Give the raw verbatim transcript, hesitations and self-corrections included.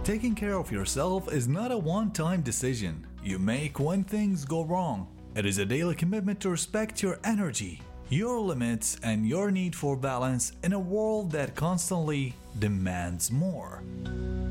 Taking care of yourself is not a one-time decision you make when things go wrong. It is a daily commitment to respect your energy, your limits, and your need for balance in a world that constantly demands more.